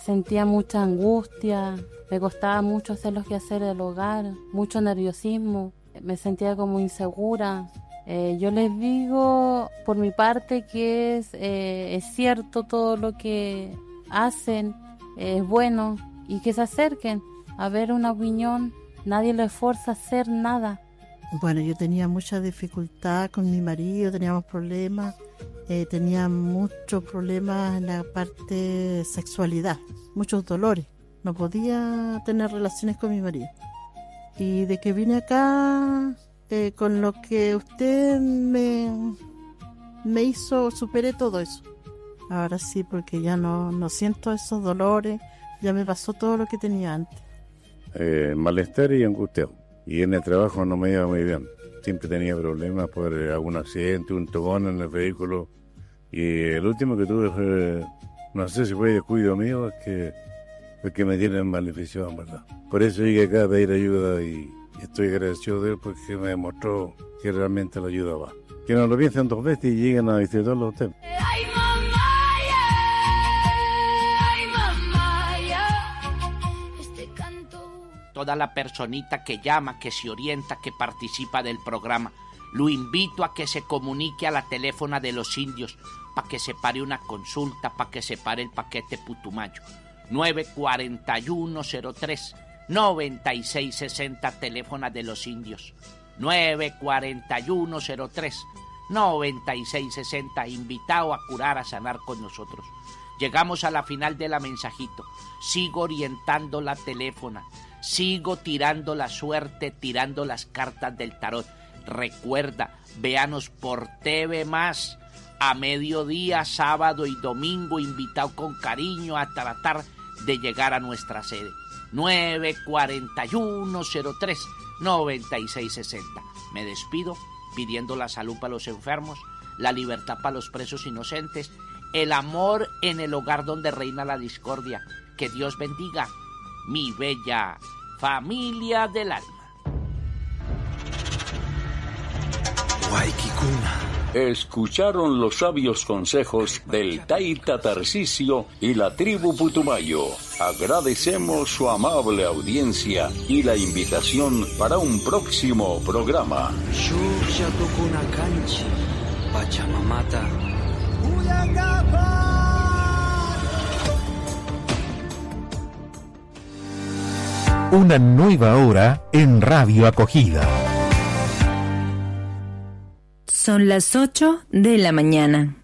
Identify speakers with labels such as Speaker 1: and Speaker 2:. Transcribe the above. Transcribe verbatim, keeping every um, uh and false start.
Speaker 1: sentía mucha angustia, me costaba mucho hacer los quehaceres del hogar, mucho nerviosismo, me sentía como insegura. Eh, yo les digo por mi parte que es, eh, es cierto todo lo que hacen, eh, es bueno, y que se acerquen a ver una opinión, nadie les fuerza a hacer nada.
Speaker 2: Bueno, yo tenía mucha dificultad con mi marido, teníamos problemas, eh, tenía muchos problemas en la parte de sexualidad, muchos dolores, no podía tener relaciones con mi marido. Y de que vine acá, eh, con lo que usted me, me hizo, superé todo eso. Ahora sí, porque ya no, no siento esos dolores, ya me pasó todo lo que tenía antes.
Speaker 3: Eh, malestar y angustia. Y en el trabajo no me iba muy bien. Siempre tenía problemas por algún accidente, un tobón en el vehículo. Y el último que tuve fue, no sé si fue descuido mío, es que, es que me tienen maleficio, en verdad. Por eso llegué acá a pedir ayuda y, y estoy agradecido de él porque me demostró que realmente lo ayudaba. Que no lo piensen dos veces y lleguen a visitarlo a usted.
Speaker 4: Toda la personita que llama, que se orienta, que participa del programa, lo invito a que se comunique a la teléfona de los indios para que se pare una consulta, para que se pare el paquete Putumayo. nueve cuatro uno cero tres nueve seis seis cero, teléfono de los indios. nueve cuatro uno cero tres nueve seis seis cero, invitado a curar, a sanar con nosotros. Llegamos a la final de la mensajito. Sigo orientando la teléfona. Sigo tirando la suerte, tirando las cartas del tarot. Recuerda, véanos por T V Más, a mediodía, sábado y domingo, invitado con cariño a tratar de llegar a nuestra sede. nueve cuatro uno cero tres nueve seis seis cero. Me despido pidiendo la salud para los enfermos, la libertad para los presos inocentes, el amor en el hogar donde reina la discordia. Que Dios bendiga mi bella familia del alma.
Speaker 5: Escucharon los sabios consejos del Taita Tarcisio y la tribu Putumayo. Agradecemos su amable audiencia y la invitación para un próximo programa.
Speaker 6: Una nueva hora en Radio Acogida.
Speaker 7: Son las ocho de la mañana.